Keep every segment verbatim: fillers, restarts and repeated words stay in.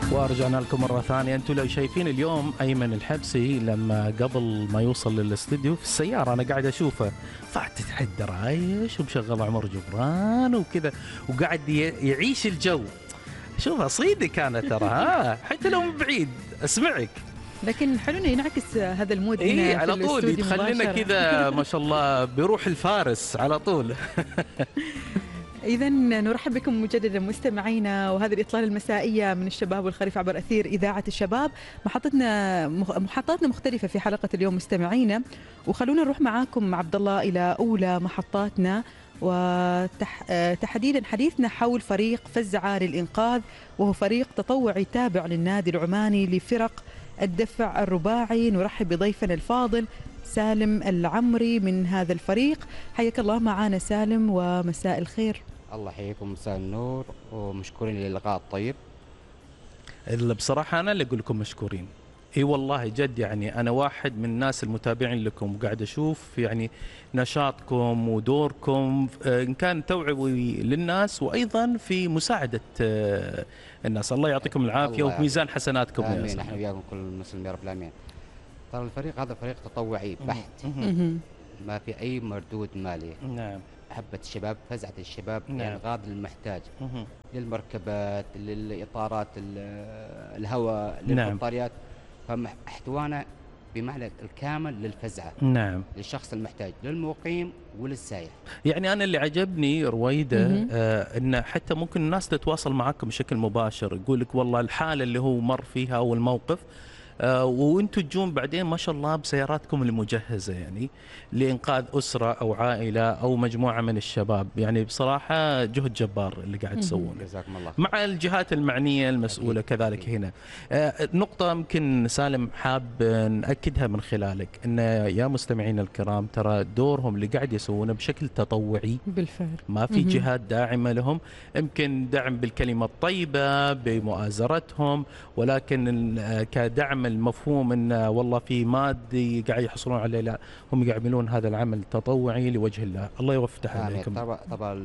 ورجعنا لكم مرة ثانية. أنتم لو شايفين اليوم أيمن الحبسي لما قبل ما يوصل للاستديو في السيارة أنا قاعد أشوفه فاتت حد رايش ومشغل عمر جبران وكذا وقاعد يعيش الجو. شوفها صيدي كانت ترى، ها حتى لو من بعيد أسمعك. لكن حلو انه ينعكس هذا المود هنا إيه في على طول يتخلينا كذا ما شاء الله بروح الفارس على طول. إذا نرحب بكم مجددا مستمعينا، وهذه الإطلالة المسائية من الشباب والخريف عبر أثير إذاعة الشباب. محطتنا محطاتنا مختلفة في حلقة اليوم مستمعينا، وخلونا نروح معاكم عبد الله إلى أولى محطاتنا، وتحديدا حديثنا حول فريق فزعة للإنقاذ، وهو فريق تطوعي تابع للنادي العماني لفرق الدفع الرباعي. نرحب بضيفنا الفاضل سالم العمري من هذا الفريق. حياك الله معنا سالم ومساء الخير. الله يحييكم، مساء النور، ومشكورين للقاء الطيب. اللي بصراحة أنا اللي أقول لكم مشكورين. اي والله جد، يعني انا واحد من الناس المتابعين لكم وقاعد اشوف يعني نشاطكم ودوركم ان كان توعوي للناس وايضا في مساعده الناس. الله يعطيكم العافيه وفي ميزان حسناتكم. امين، نحن وياكم كل مسلم يا رب العالمين. ترى الفريق هذا فريق تطوعي بحت، ما في اي مردود مالي. نعم. حبة الشباب، فزعة الشباب، نعم. لإنقاذ المحتاج، للمركبات، للإطارات الهواء، للبطاريات. فاحتوانا بمعنى الكامل للفزعة. نعم. للشخص المحتاج، للمقيم وللسائح. يعني أنا اللي عجبني رويدة آه إن حتى ممكن الناس تتواصل معكم بشكل مباشر، يقول لك والله الحالة اللي هو مر فيها أو الموقف، آه وانتم تجون بعدين ما شاء الله بسياراتكم المجهزه يعني لانقاذ اسره او عائله او مجموعه من الشباب. يعني بصراحه جهد جبار اللي قاعد تسوونه. جزاكم الله. مع الجهات المعنيه المسؤوله أكيد. كذلك أكيد. هنا آه نقطه يمكن سالم حاب ناكدها من خلالك ان يا مستمعين الكرام ترى دورهم اللي قاعد يسوونه بشكل تطوعي بالفعل، ما في جهات داعمه لهم، يمكن دعم بالكلمه الطيبه بمؤازرتهم، ولكن آه كدعم المفهوم ان والله في مادي قاعد يحصلون عليه، لا هم يعملون هذا العمل تطوعي لوجه الله. الله يوفق عليكم. طبعا طبعا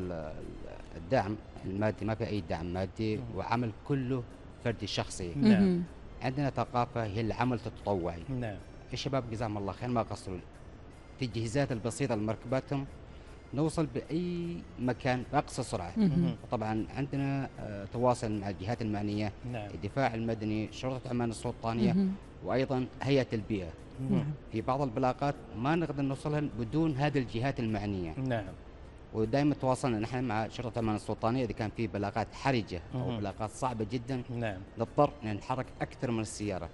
الدعم المادي ما في اي دعم مادي، وعمل كله فردي شخصي. نعم. عندنا ثقافه هي العمل التطوعي. نعم. الشباب جزاهم الله خير ما قصروا، التجهيزات البسيطه لمركباتهم نوصل باي مكان باقصى سرعه. طبعا عندنا تواصل مع الجهات المعنيه. نعم. الدفاع المدني، شرطه عمان السلطانيه، وايضا هيئه البيئه. نعم. في بعض البلاغات ما نقدر نوصلها بدون هذه الجهات المعنيه. نعم. ودائما تواصلنا نحن مع شرطه عمان السلطانيه اذا كان في بلاغات حرجه او بلاغات صعبه جدا. نعم. نضطر نتحرك اكثر من السياره.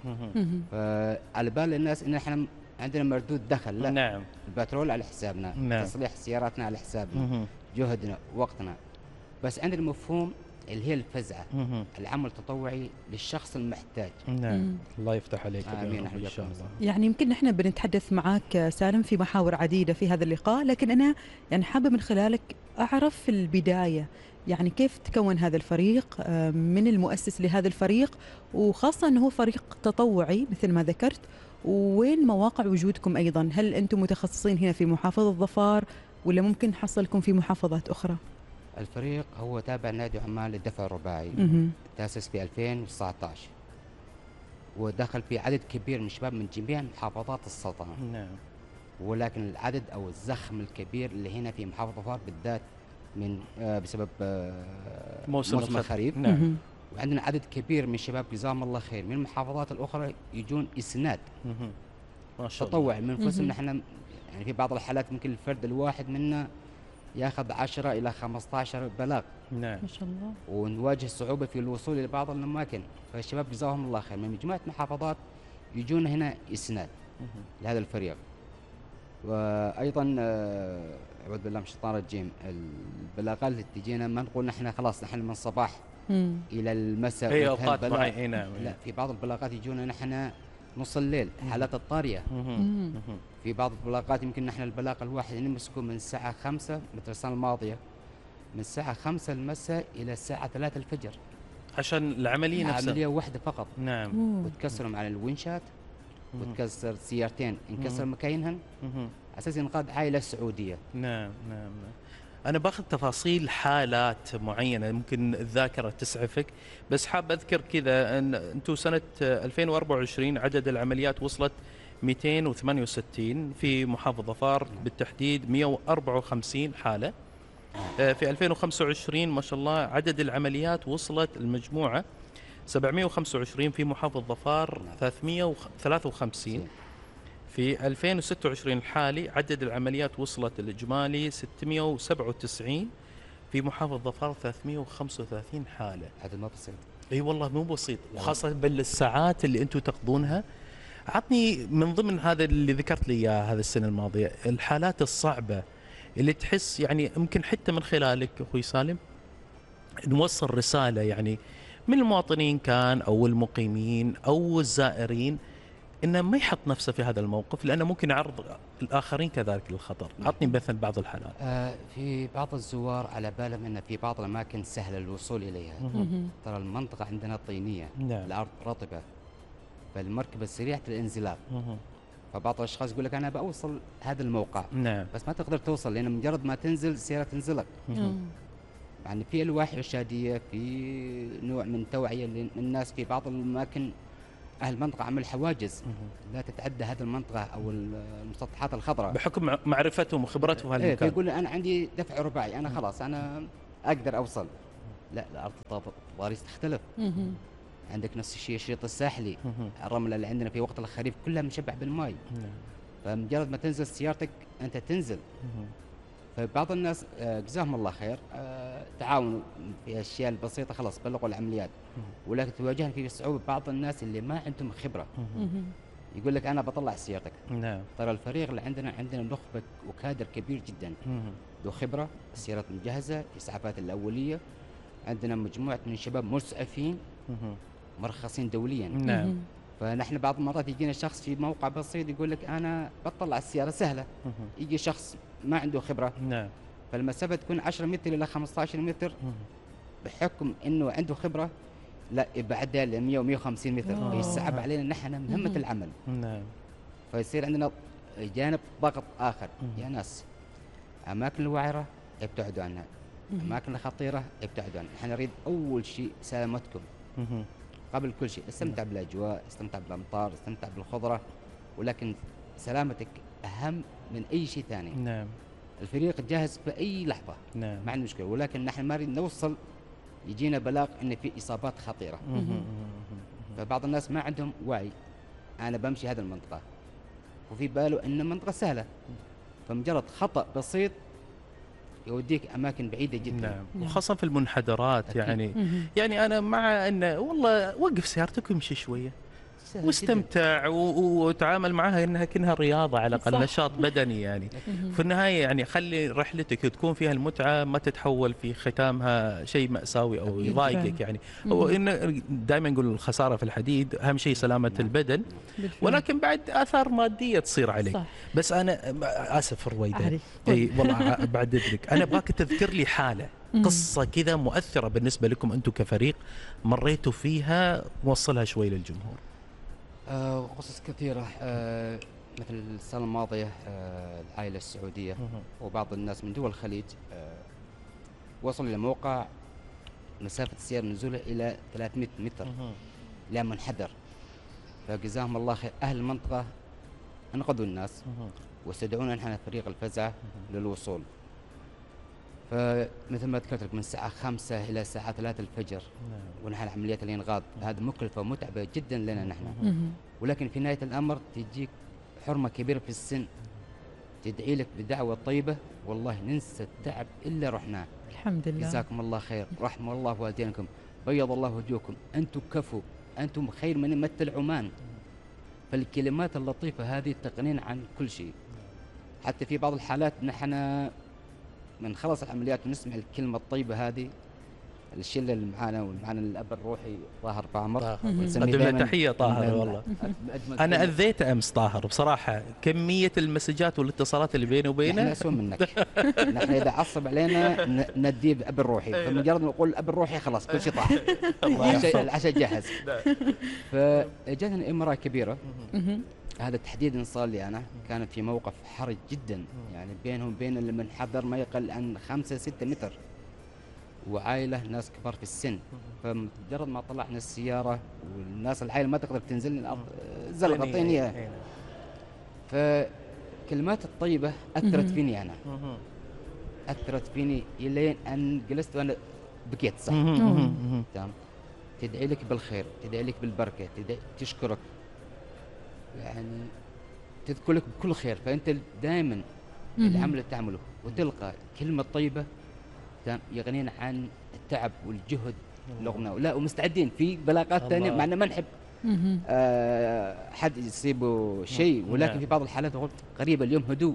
فعلى بال الناس ان احنا عندنا مردود دخل، لا. نعم. البترول على حسابنا. نعم. تصليح سياراتنا على حسابنا. جهدنا، وقتنا. بس عندنا مفهوم اللي هي الفزعه، العمل التطوعي للشخص المحتاج. نعم. الله يفتح عليك. امين ان شاء الله. يعني يمكن نحن بنتحدث معك سالم في محاور عديده في هذا اللقاء، لكن انا يعني حابه من خلالك اعرف في البدايه يعني كيف تكون هذا الفريق، من المؤسس لهذا الفريق، وخاصه انه هو فريق تطوعي مثل ما ذكرت، وين مواقع وجودكم ايضا؟ هل انتم متخصصين هنا في محافظه ظفار ولا ممكن نحصلكم في محافظات اخرى؟ الفريق هو تابع نادي عمان للدفع الرباعي، تأسس في ألفين وتسعة عشر، ودخل في عدد كبير من الشباب من جميع محافظات السلطنة. نعم. ولكن العدد أو الزخم الكبير اللي هنا في محافظة ظفار بالذات من آه بسبب آه موسم, موسم الخريف. نعم. وعندنا عدد كبير من الشباب جزاهم الله خير من المحافظات الأخرى يجون إسناد ما شاء الله تطوع من أنفسهم. نحن يعني في بعض الحالات ممكن الفرد الواحد منا ياخذ عشرة إلى خمسة عشر بلاغ. نعم. ما شاء الله. ونواجه صعوبة في الوصول إلى بعض الأماكن، فالشباب جزاهم الله خير من مجموعة محافظات يجون هنا إسناد لهذا الفريق. وأيضا أعوذ بالله من الشيطان الرجيم، البلاغات اللي تجينا ما نقول نحن خلاص نحن من الصباح مم. إلى المساء. هي أوقات معينة. لا، في بعض البلاغات يجونا نحن نص الليل، حالات الطارية. في بعض البلاغات يمكن نحن البلاغ الواحد نمسكه من الساعة خمسة مثل السنة الماضية، من الساعة خمسة المساء إلى الساعة ثلاثة الفجر عشان العملية نفسها. عملية واحدة فقط. نعم. وتكسرهم على الونشات، وتكسر سيارتين انكسر مكاينهن، أساس إنقاذ عائلة سعودية. نعم. نعم. انا باخذ تفاصيل حالات معينه ممكن الذاكره تسعفك، بس حاب اذكر كذا ان انتم سنه ألفين وأربعة وعشرين عدد العمليات وصلت مئتين وثمانية وستين في محافظه ظفار بالتحديد مئة وأربعة وخمسين حاله. آه، في ألفين وخمسة وعشرين ما شاء الله عدد العمليات وصلت المجموعه سبعمئة وخمسة وعشرين في محافظه ظفار ثلاثمئة وثلاثة وخمسين. في ألفين وستة وعشرين الحالي عدد العمليات وصلت الإجمالي ستمئة وسبعة وتسعين في محافظة ظفار ثلاثمئة وخمسة وثلاثين حالة. هذا ما بسيط. اي والله مو بسيط، وخاصة بالساعات اللي انتم تقضونها. عطني من ضمن هذا اللي ذكرت لي اياه هذا السنة الماضية الحالات الصعبة اللي تحس يعني يمكن حتى من خلالك اخوي سالم نوصل رسالة يعني من المواطنين كان او المقيمين او الزائرين انه ما يحط نفسه في هذا الموقف، لانه ممكن يعرض الاخرين كذلك للخطر. عطني مثلا بعض الحالات. آه في بعض الزوار على بالهم ان في بعض الاماكن سهله الوصول اليها. ترى المنطقه عندنا طينيه، نعم. الارض رطبه، فالمركبه سريعه الانزلاق. فبعض الاشخاص يقول لك انا بوصل هذا الموقع، نعم. بس ما تقدر توصل لان مجرد ما تنزل السياره تنزلق. يعني في الواح ارشاديه، في نوع من توعيه للناس في بعض الاماكن. أهل المنطقة عمل حواجز لا تتعدى هذه المنطقة أو المسطحات الخضراء بحكم معرفتهم وخبرتهم في هالمكان. إيه، فيقول أنا عندي دفع رباعي، أنا خلاص أنا أقدر أوصل. لا، الأرض التضاريس تختلف. عندك نفس الشيء الشريط الساحلي، الرملة اللي عندنا في وقت الخريف كلها مشبع بالماء. فمجرد ما تنزل سيارتك أنت تنزل. فبعض الناس جزاهم الله خير تعاونوا في الاشياء البسيطه، خلاص بلغوا العمليات. ولكن تواجهنا في صعوبه بعض الناس اللي ما عندهم خبره. يقول لك انا بطلع سيارتك. نعم. ترى الفريق اللي عندنا عندنا نخبه وكادر كبير جدا ذو خبره، السيارات مجهزه، الاسعافات الاوليه. عندنا مجموعه من الشباب مسعفين مرخصين دوليا. نعم. فنحن بعض المرات يجينا شخص في موقع بسيط يقول لك انا بطلع السياره سهله. يجي شخص ما عنده خبره. نعم. فالمسافه تكون عشرة متر الى خمسة عشر متر، بحكم انه عنده خبره لا يبعدها ل مئة ومئة وخمسين متر، فيصعب علينا نحن مهمه العمل. نعم. فيصير عندنا جانب ضغط اخر. يا ناس اماكن الوعره ابتعدوا عنها، اماكن الخطيره ابتعدوا عنها. نحن نريد اول شيء سلامتكم قبل كل شيء. استمتع بالاجواء، استمتع بالامطار، استمتع بالخضره، ولكن سلامتك اهم من اي شيء ثاني. نعم. الفريق جاهز في اي لحظه. نعم. ما عندنا مشكله، ولكن نحن ما نريد نوصل يجينا بلاغ ان في اصابات خطيره. فبعض الناس ما عندهم وعي. انا بمشي هذه المنطقه وفي باله ان المنطقه سهله، فمجرد خطا بسيط يوديك اماكن بعيده جدا. نعم. وخاصه في المنحدرات. أكيد. يعني يعني انا مع انه والله وقف سيارتك وامشي شويه واستمتع وتعامل معها انها كأنها رياضه على الاقل، نشاط بدني يعني. في النهايه يعني خلي رحلتك تكون فيها المتعه، ما تتحول في ختامها شيء مأساوي او يضايقك يعني. وإن دائما نقول الخساره في الحديد، اهم شيء سلامه البدن، ولكن بعد اثار ماديه تصير عليك. صح. بس انا اسف رويده، اي والله بعد اذنك انا باك تذكر لي حاله قصه كذا مؤثره بالنسبه لكم انتم كفريق مريتوا فيها، وصلها شوي للجمهور. آه قصص كثيرة. آه مثل السنة الماضية آه العائلة السعودية وبعض الناس من دول الخليج آه وصلوا إلى موقع مسافة السيارة نزولها إلى ثلاثمئة متر لا منحدر. فجزاهم الله خير أهل المنطقة أنقذوا الناس واستدعونا نحن فريق الفزعة للوصول. فمثل ما ذكرت لك من الساعة خمسة إلى الساعة ثلاثة الفجر ونحن عمليات الإنقاذ. هذا مكلفة ومتعبة جدا لنا نحن. ولكن في نهاية الأمر تجيك حرمة كبيرة في السن تدعي لك بدعوة طيبة، والله ننسى التعب إلا رحناه. الحمد لله. جزاكم الله خير، رحم الله والدينكم، بيض الله وجوهكم، أنتم كفوا، أنتم خير من مثل عمان. فالكلمات اللطيفة هذه تغنين عن كل شيء. حتى في بعض الحالات نحن من خلص العمليات ونسمع الكلمة الطيبة هذه، الشلة اللي معانا ومعانا الأب الروحي طاهر بعمر، قدم له تحية طاهر. والله أنا أذيت أمس طاهر بصراحة، كمية المسجات والاتصالات اللي بيني وبينه. نحن أسوأ منك. نحن إذا عصب علينا نديه بأب الروحي، فمجرد ما نقول الأب الروحي خلاص كل شيء طاهر. العشاء جاهز. فجاتنا امرأة كبيرة هذا تحديدا صار لي انا، كان في موقف حرج جدا، يعني بينهم وبين المنحدر ما يقل عن خمسة ستة متر، وعائله ناس كبار في السن، فمجرد ما طلعنا السياره والناس العائله ما تقدر تنزل الارض، زلقه طينيه. فكلمات الطيبه اثرت فيني انا، اثرت فيني الين ان جلست وانا بكيت صح. تمام. تدعي لك بالخير، تدعي لك بالبركه، تدعي تشكرك، يعني تذكر لك بكل خير. فانت دائما العمل اللي تعمله وتلقى كلمه طيبه يغنينا عن التعب والجهد لغنا، لا ومستعدين في بلاغات ثانيه، مع ما نحب آه حد يصيبه شيء، ولكن في بعض الحالات قريبه اليوم هدوء.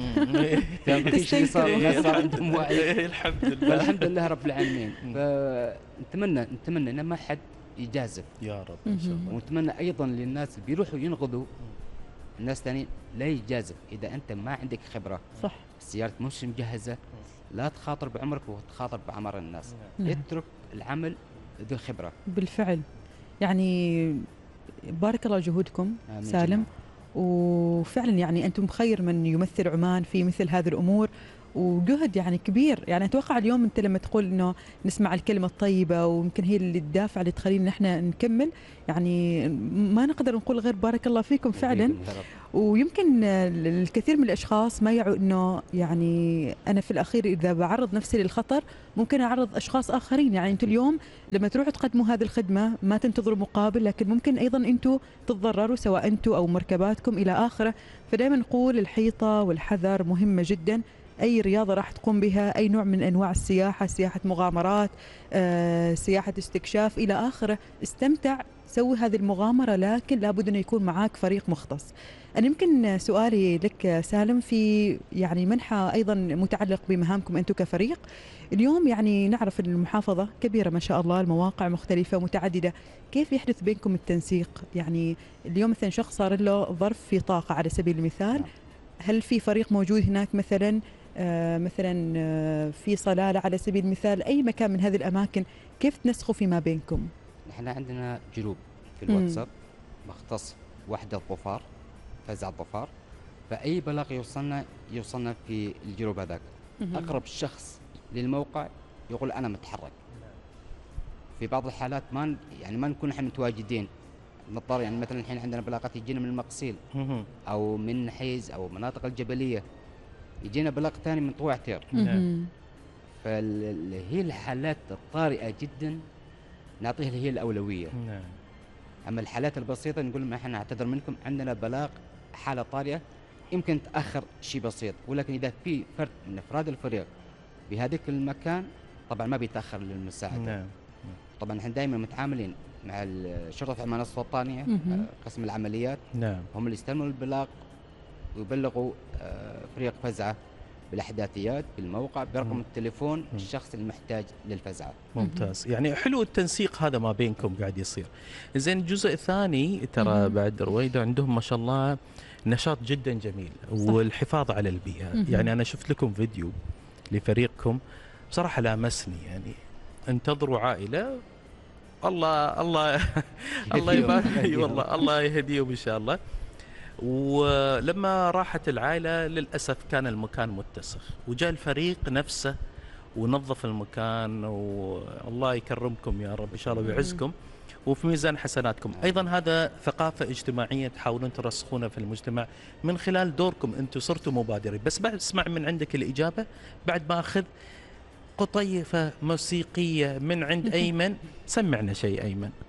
في شيء صار الناس صار عندهم وعي الحمد لله، الحمد لله رب العالمين. فنتمنى نتمنى ان ما حد يجازف يا رب ان شاء الله، ونتمنى ايضا للناس اللي بيروحوا ينقذوا الناس ثانيين لا يجازف. اذا انت ما عندك خبره، صح، سيارتك مش مجهزه، لا تخاطر بعمرك وتخاطر بعمر الناس. اترك العمل ذو الخبره. بالفعل، يعني بارك الله جهودكم سالم جميع. وفعلا يعني انتم خير من يمثل عمان في مثل هذه الامور، وجهد يعني كبير. يعني اتوقع اليوم انت لما تقول انه نسمع الكلمه الطيبه ويمكن هي اللي الدافع اللي تخلينا احنا نكمل، يعني ما نقدر نقول غير بارك الله فيكم فعلا. ويمكن الكثير من الاشخاص ما يعوا انه يعني انا في الاخير اذا بعرض نفسي للخطر ممكن اعرض اشخاص اخرين. يعني انتم اليوم لما تروحوا تقدموا هذه الخدمه ما تنتظروا مقابل، لكن ممكن ايضا انتم تتضرروا سواء انتم او مركباتكم الى اخره. فدائما نقول الحيطه والحذر مهمه جدا. أي رياضة راح تقوم بها، أي نوع من أنواع السياحة، سياحة مغامرات، آه، سياحة استكشاف إلى آخره، استمتع، سوي هذه المغامرة، لكن لابد أن يكون معاك فريق مختص. أنا يمكن سؤالي لك سالم في يعني منحى أيضا متعلق بمهامكم أنتم كفريق. اليوم يعني نعرف أن المحافظة كبيرة ما شاء الله، المواقع مختلفة متعددة، كيف يحدث بينكم التنسيق؟ يعني اليوم مثلا شخص صار له ظرف في طاقة على سبيل المثال، هل في فريق موجود هناك مثلا آه مثلا آه في صلالة على سبيل المثال، أي مكان من هذه الأماكن، كيف تنسقوا فيما بينكم؟ نحن عندنا جروب في الواتساب مختص وحدة الظفار، فزع الظفار، فأي بلاغ يوصلنا يوصلنا في الجروب هذاك. أقرب شخص للموقع يقول أنا متحرك. في بعض الحالات ما يعني ما نكون نحن متواجدين، نضطر يعني مثلا الحين عندنا بلاغات يجينا من المقصيل أو من حيز أو مناطق الجبلية، يجينا بلاغ ثاني من طوع عتير. فهي الحالات الطارئة جدا نعطيها هي الأولوية. نعم. أما الحالات البسيطة نقول لهم احنا نعتذر منكم، عندنا بلاغ حالة طارئة يمكن تأخر شيء بسيط، ولكن إذا في فرد من أفراد الفريق بهذيك المكان طبعا ما بيتأخر للمساعدة. نعم. طبعا احنا دائما متعاملين مع الشرطة الأمانة السلطانية، قسم العمليات. نعم. هم اللي يستلموا البلاغ ويبلغوا فريق فزعة بالأحداثيات بالموقع برقم التليفون الشخص المحتاج للفزعة. ممتاز، يعني حلو التنسيق هذا ما بينكم قاعد يصير. زين، الجزء الثاني ترى بعد رويدة عندهم ما شاء الله نشاط جدا جميل، صح. والحفاظ على البيئة. يعني أنا شفت لكم فيديو لفريقكم بصراحة لامسني، يعني انتظروا عائلة الله الله الله يبارك، والله الله يهديهم إن شاء الله. ولما راحت العائلة للأسف كان المكان متسخ، وجاء الفريق نفسه ونظف المكان، والله يكرمكم يا رب إن شاء الله ويعزكم وفي ميزان حسناتكم. أيضا هذا ثقافة اجتماعية تحاولون ترسخونها في المجتمع من خلال دوركم، أنتم صرتوا مبادرين. بس بعد اسمع من عندك الإجابة بعد ما أخذ قطيفة موسيقية من عند أيمن. سمعنا شيء أيمن.